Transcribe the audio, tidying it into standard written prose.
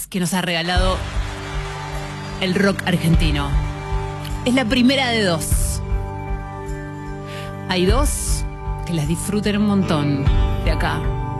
canciones que nos ha regalado el rock argentino. Es la primera de dos. Hay dos que las disfruten un montón de acá.